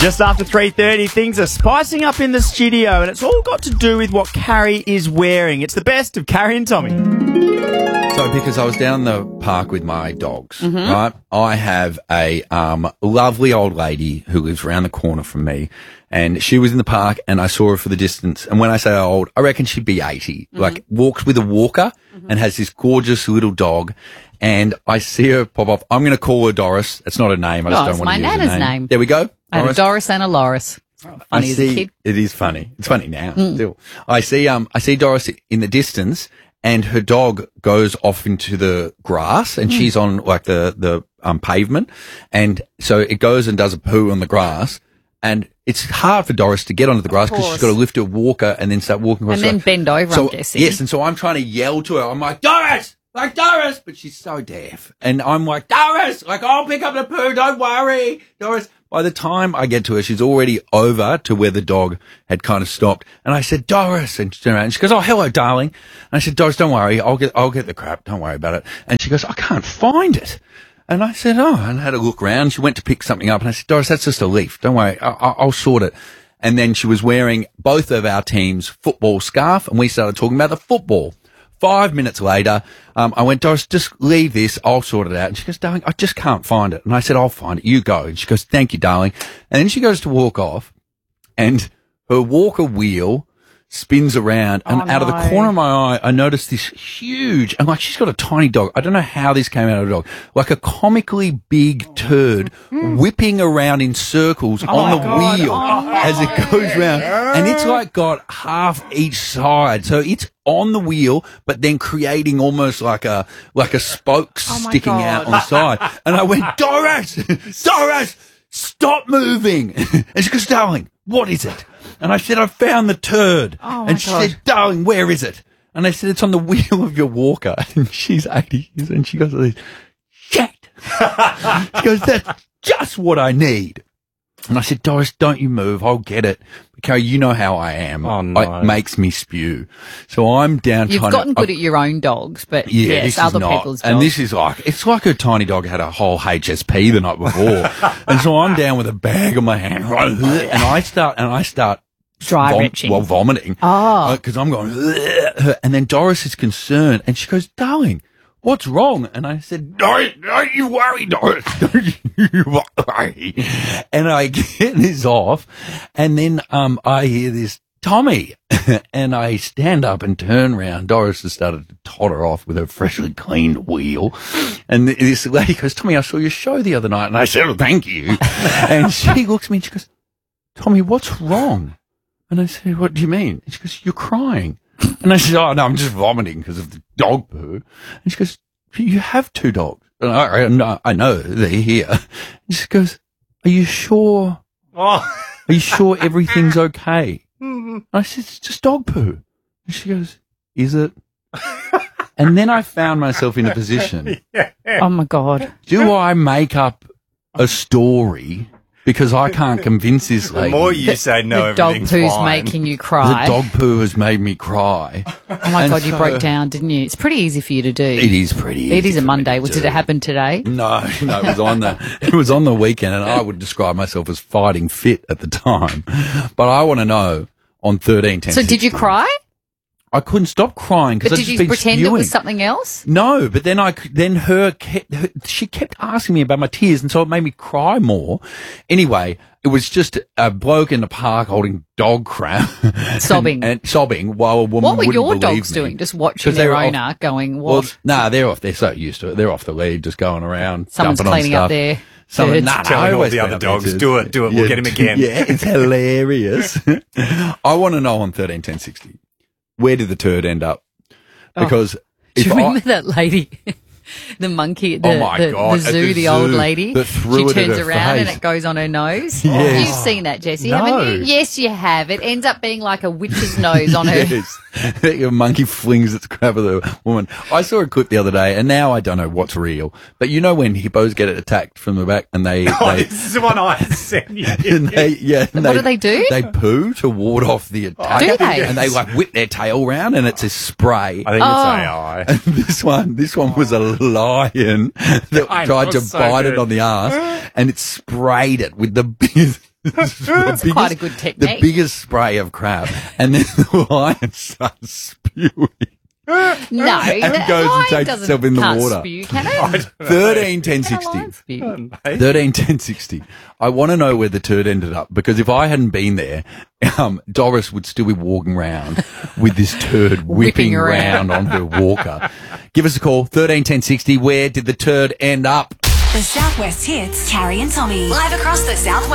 Just after 3:30, things are spicing up in the studio, and it's all got to do with what Carrie is wearing. It's the best of Carrie and Tommy. So, because I was down the park with my dogs, right? I have a lovely old lady who lives around the corner from me, and she was in the park, and I saw her for the distance. And when I say old, I reckon she'd be 80. Like, walks with a walker and has this gorgeous little dog. And I see her pop off. I'm going to call her Doris. It's not her name. I just don't want to use her name. It's my Nana's name. There we go. I had a Doris and a Loris. Funny as a kid. It is funny. It's funny now. Still. I see Doris in the distance, and her dog goes off into the grass, and she's on like the pavement, and so it goes and does a poo on the grass, and it's hard for Doris to get onto the grass because she's got to lift her walker and then start walking across. And then bend over, I'm guessing. Yes, and so I'm trying to yell to her. I'm like, Doris! Like, Doris! But she's so deaf. And I'm like, Doris! Like, I'll pick up the poo, don't worry, Doris. By the time I get to her, she's already over to where the dog had kind of stopped. And I said, Doris. And she turned around and she goes, oh, hello, darling. And I said, Doris, don't worry. I'll get the crap. Don't worry about it. And she goes, I can't find it. And I said, oh, and I had a look around. She went to pick something up. And I said, Doris, that's just a leaf. Don't worry. I'll sort it. And then she was wearing both of our team's football scarf. And we started talking about the football. 5 minutes later, I went, Doris, just leave this. I'll sort it out. And she goes, darling, I just can't find it. And I said, I'll find it. You go. And she goes, thank you, darling. And then she goes to walk off, and her walker wheel spins around, and out of the corner of my eye, I noticed this huge, and like she's got a tiny dog. I don't know how this came out of a dog. Like a comically big turd whipping around in circles on the wheel as it goes round. And it's like got half each side. So it's on the wheel, but then creating almost like a spoke sticking out on the side. And I went, Doris, stop moving. And she goes, darling, what is it? And I said, I found the turd. And she said, darling, where is it? And I said, it's on the wheel of your walker. And she's 80. And she goes, shit. She goes, that's just what I need. And I said, Doris, don't you move. I'll get it. But Carrie, you know how I am. Oh, no. It makes me spew. So I'm down You've gotten good at your own dogs, but this other is not. people's dogs. And this is it's like her tiny dog had a whole HSP the night before. And so I'm down with a bag on my hand, and I start dry retching. Vomiting. Because I'm going, and then Doris is concerned, and she goes, darling, what's wrong? And I said, don't you worry, Doris. Don't you worry. And I get this off, and then I hear this, Tommy. And I stand up and turn around. Doris has started to totter off with her freshly cleaned wheel. And this lady goes, Tommy, I saw your show the other night. And I said, oh, thank you. And she looks at me and she goes, Tommy, what's wrong? And I said, what do you mean? And she goes, you're crying. And I said, oh, no, I'm just vomiting because of the dog poo. And she goes, you have two dogs. And I know they're here. And she goes, are you sure? Are you sure everything's okay? And I said, it's just dog poo. And she goes, is it? And then I found myself in a position. Oh, my God. Do I make up a story because I can't convince this lady? The more you say no, the dog everything's poo's fine. making you cry. The dog poo has made me cry. Oh, my God, you broke down, didn't you? It's pretty easy for you to do. It is pretty easy. It is a for Monday. me to Did do. it happen today? No, it was on the weekend, and I would describe myself as fighting fit at the time. But I want to know on 13, 10, So did you 16. cry? I couldn't stop crying because But I did just you been pretend spewing. it was something else? No, but then she kept asking me about my tears, and so it made me cry more. Anyway, it was just a bloke in the park holding dog crap, Sobbing. and sobbing while a woman. What were wouldn't your believe dogs me. doing? Just watching 'Cause they their were owner going, Well, what? they're off. They're so used to it. They're off the lead, just going around. Someone's dumping on cleaning up stuff. their Someone, turds. I Telling all always the clean other up their dogs, turds. do it, we'll get him again. Yeah, it's hilarious. I want to know on 13, 10, 60, where did the turd end up? Because Do if you I, remember that lady? The monkey, Oh my the God, at zoo, the the old zoo lady. that threw She it at turns her around and face. it goes on her nose. Yes. You've seen that, Jessie, No. haven't you? Yes, you have. It ends up being like a witch's nose on her. Yes. A monkey flings its crap at the woman. I saw a clip the other day, and now I don't know what's real. But you know when hippos get attacked from the back, and they This is the one I sent you. and What do they do? They poo to ward off the attack. Do they? And they like whip their tail round, and it's a spray. I think it's AI. And this one was a lion that I tried know, to so bite it good. on the arse, and it sprayed it with the biggest. That's quite a good The technique. biggest spray of crap. And then the lion starts spewing. No, And goes and takes itself in the can't water. Spew, can it? 13, 10, Can a 60. lion spew? 13, 10, 60. I want to know where the turd ended up, because if I hadn't been there, Doris would still be walking around with this turd whipping around on her walker. Give us a call, 13, 10, 60. Where did the turd end up? The Southwest Hits, Carrie and Tommy. Live across the Southwest.